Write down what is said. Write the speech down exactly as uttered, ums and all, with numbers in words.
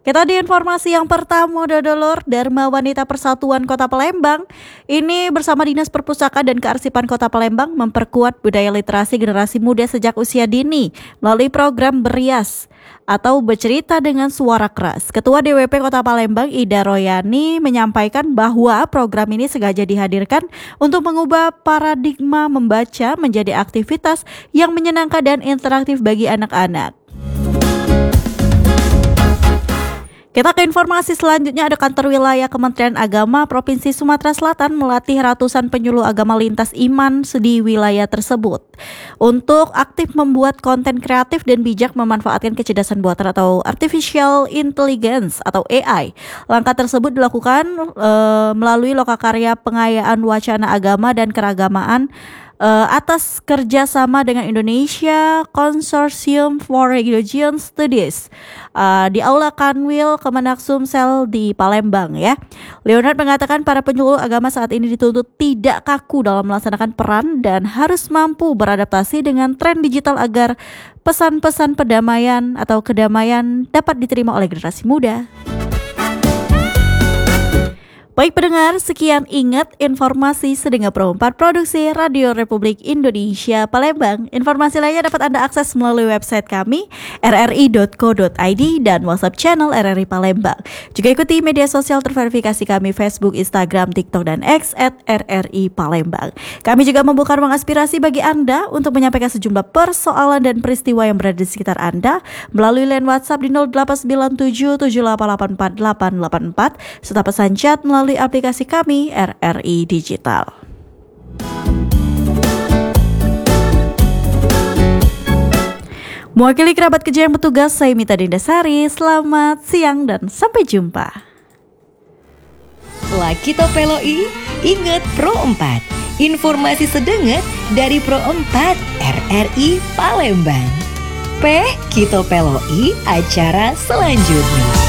Kita di informasi yang pertama, Dodolor, Dharma Wanita Persatuan Kota Palembang ini bersama Dinas Perpustakaan dan Kearsipan Kota Palembang memperkuat budaya literasi generasi muda sejak usia dini melalui program Berias atau bercerita dengan suara keras. Ketua D W P Kota Palembang Ida Royani menyampaikan bahwa program ini sengaja dihadirkan untuk mengubah paradigma membaca menjadi aktivitas yang menyenangkan dan interaktif bagi anak-anak. Kita ke informasi selanjutnya, ada kantor wilayah Kementerian Agama Provinsi Sumatera Selatan melatih ratusan penyuluh agama lintas iman di wilayah tersebut untuk aktif membuat konten kreatif dan bijak memanfaatkan kecerdasan buatan atau artificial intelligence atau A I. Langkah tersebut dilakukan e, melalui lokakarya pengayaan wacana agama dan keragamaan Uh, atas kerjasama dengan Indonesia Consortium for Religion Studies uh, di Aula Kanwil Kemenak Sumsel di Palembang ya. Leonard mengatakan para penyuluh agama saat ini dituntut tidak kaku dalam melaksanakan peran dan harus mampu beradaptasi dengan tren digital agar pesan-pesan perdamaian atau kedamaian dapat diterima oleh generasi muda. Baik pendengar, sekian ingat informasi Sedengar Pro empat Produksi Radio Republik Indonesia Palembang. Informasi lainnya dapat Anda akses melalui website kami r r i dot co dot i d dan WhatsApp channel R R I Palembang. Juga ikuti media sosial terverifikasi kami Facebook, Instagram, TikTok, dan X at R R I Palembang. Kami juga membuka ruang aspirasi bagi Anda untuk menyampaikan sejumlah persoalan dan peristiwa yang berada di sekitar Anda melalui line WhatsApp di nol delapan sembilan tujuh tujuh delapan delapan empat delapan delapan empat serta pesan chat melalui aplikasi kami R R I Digital. Mewakili kerabat kerja yang bertugas, saya Mita Dindasari. Selamat siang dan sampai jumpa. Lakito Peloi, ingat Pro empat. Informasi sedengar dari Pro empat R R I Palembang. P Kito Peloi, acara selanjutnya.